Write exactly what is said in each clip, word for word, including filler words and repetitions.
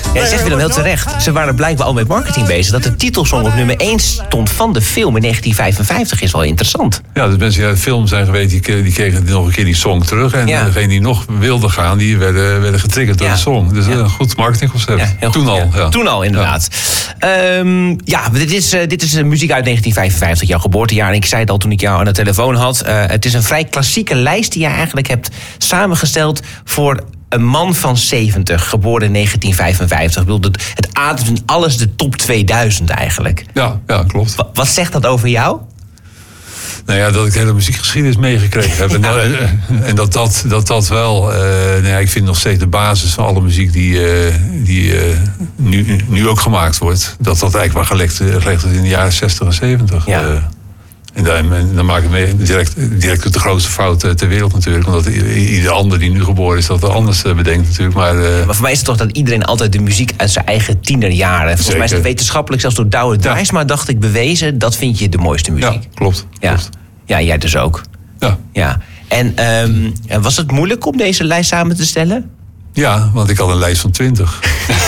Ja, zegt Willem heel terecht. Ze waren blijkbaar al met marketing bezig. Dat de titelsong op nummer één stond van de film in negentien vijfenvijftig is wel interessant. Ja, dus mensen die uit de film zijn geweest, die, die kregen nog een keer die song terug. En ja. degenen die nog wilden gaan, die werden, werden getriggerd door ja. de song. Dus ja. een goed marketingconcept. Ja, Toen goed, al. Ja. Ja. Toen al, inderdaad. Ja, um, ja dit, is, uh, dit is uh, muziek uit negentien vijfenvijftig, jouw geboortejaar. En ik zei het al toen ik jou aan de telefoon had. Uh, het is een vrij klassieke lijst die je eigenlijk hebt samengesteld voor een man van zeventig, geboren in negentien vijfenvijftig. Ik bedoel, het ademt in alles de top tweeduizend eigenlijk. Ja, ja klopt. Wat, wat zegt dat over jou? Nou ja, dat ik de hele muziekgeschiedenis meegekregen heb. En, ja. en, en dat, dat, dat dat wel... Uh, nou ja, ik vind nog steeds de basis van alle muziek die, uh, die uh, nu, nu ook gemaakt wordt. Dat dat eigenlijk wel gelegd, gelegd is in de jaren zestig en zeventig. Ja. Uh, En dan, en dan maak ik mee direct, direct de grootste fout ter wereld natuurlijk. Omdat ieder ander die nu geboren is dat er anders bedenkt natuurlijk. Maar, uh... maar voor mij is het toch dat iedereen altijd de muziek uit zijn eigen tienerjaren. Volgens Zeker. mij is het wetenschappelijk zelfs door Douwe Draaisma, ja. dacht ik, bewezen. Dat vind je de mooiste muziek. Ja, klopt. Ja, klopt. ja jij dus ook. Ja. ja. En um, was het moeilijk om deze lijst samen te stellen? Ja, want ik had een lijst van twintig.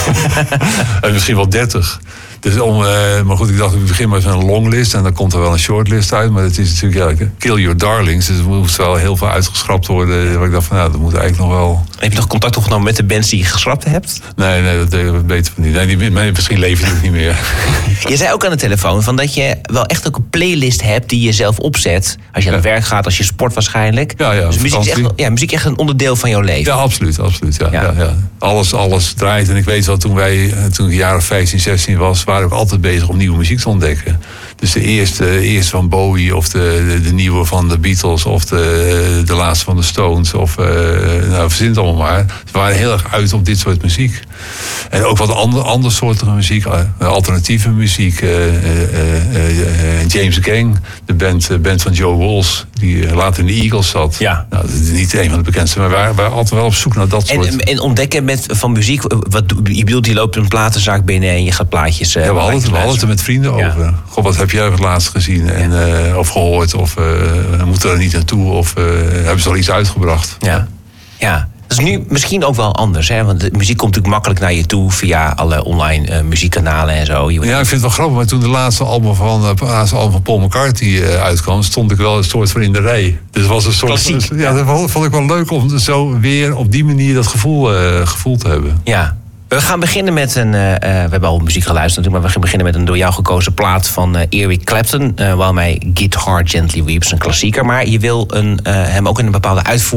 En misschien wel dertig. Dus om, uh, maar goed, ik dacht, ik begin met een longlist en dan komt er wel een shortlist uit. Maar het is natuurlijk, ja, Kill Your Darlings. Dus er moest wel heel veel uitgeschrapt worden. Waar ik dacht van, nou, dat moet eigenlijk nog wel... Heb je nog contact opgenomen met de bands die je geschrapt hebt? Nee, nee, dat weten we niet. Nee, die, misschien leven die ook niet meer. Je zei ook aan de telefoon van dat je wel echt ook een playlist hebt die je zelf opzet. Als je aan het ja. werk gaat, als je sport waarschijnlijk. Ja, ja, dus muziek is, echt, ja, muziek is echt een onderdeel van jouw leven. Ja, absoluut. absoluut ja, ja. Ja, ja. Alles, alles draait. En ik weet wel, toen wij, toen ik jaren vijftien, zestien was, waren we ook altijd bezig om nieuwe muziek te ontdekken. Dus de eerste, eerste van Bowie of de, de, de nieuwe van de Beatles of de, de laatste van de Stones of uh, nou, verzin het allemaal maar. We waren heel erg uit op dit soort muziek. En ook wat andere, andere soorten muziek, alternatieve muziek. Uh, uh, uh, uh, James Gang, de band, uh, band van Joe Walsh, die later in de Eagles zat. Ja. Nou, dat is niet een van de bekendste, maar we waren, waren altijd wel op zoek naar dat soort. En, en ontdekken met, van muziek, wat, je bedoelt, je loopt een platenzaak binnen en je gaat plaatjes... Uh, ja, we hadden het, we hadden het er met vrienden ja. over. Goh, wat heb jij het laatst gezien en, ja. uh, of gehoord? Of uh, moeten we er niet naartoe? Of uh, hebben ze al iets uitgebracht? Ja, ja. Dat is nu misschien ook wel anders, hè? Want de muziek komt natuurlijk makkelijk naar je toe via alle online uh, muziekkanalen en zo. Je ja, ik vind het wel grappig, maar toen de laatste album van, uh, laatste album van Paul McCartney uh, uitkwam, stond ik wel een soort van in de rij. Dus was een soort Klassiek. Van, ja, dat vond ik wel leuk om zo weer op die manier dat gevoel, uh, gevoel te hebben. Ja. We gaan beginnen met een... Uh, we hebben al muziek geluisterd natuurlijk, maar we gaan beginnen met een door jou gekozen plaat van uh, Eric Clapton. Uh, While My Guitar Gently Weeps, een klassieker. Maar je wil een, uh, hem ook in een bepaalde uitvoering